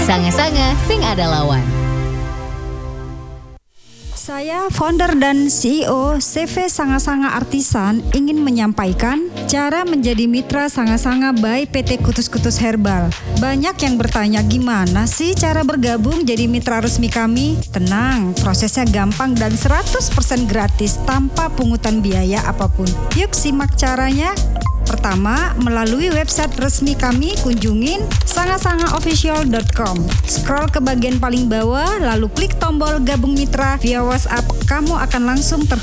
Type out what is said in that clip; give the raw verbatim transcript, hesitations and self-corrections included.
Sanga-sanga sing ada lawan. Saya founder dan C E O C V Sanga-Sanga Artisan ingin menyampaikan cara menjadi mitra Sanga-Sanga by P T Kutus Kutus Herbal. Banyak yang bertanya gimana sih cara bergabung jadi mitra resmi kami? Tenang, prosesnya gampang dan seratus persen gratis tanpa pungutan biaya apapun. Yuk simak caranya. Pertama, melalui website resmi kami, kunjungin sanga sanga official dot com. Scroll ke bagian paling bawah, lalu klik tombol gabung mitra via WhatsApp. Kamu akan langsung terhubung